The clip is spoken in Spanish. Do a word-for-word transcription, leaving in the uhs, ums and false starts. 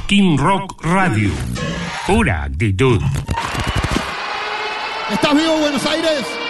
Skin Rock Radio. Pura actitud. ¿Estás vivo, Buenos Aires?